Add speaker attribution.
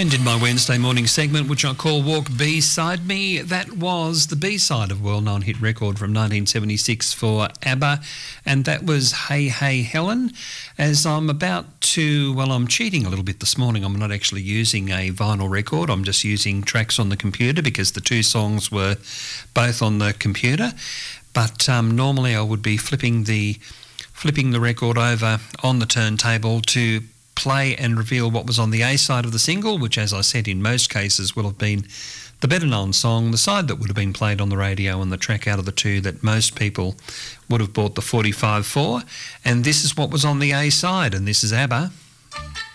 Speaker 1: And in my Wednesday morning segment, which I call Walk Beside Me, that was the B-side of a well-known hit record from 1976 for ABBA, and that was Hey Hey Helen. As I'm about to, I'm cheating a little bit this morning. I'm not actually using a vinyl record. I'm just using tracks on the computer because the two songs were both on the computer. But normally I would be flipping the record over on the turntable to play and reveal what was on the A side of the single, which, as I said, in most cases will have been the better known song, the side that would have been played on the radio, and the track out of the two that most people would have bought the 45 for. And this is what was on the A side, and this is ABBA.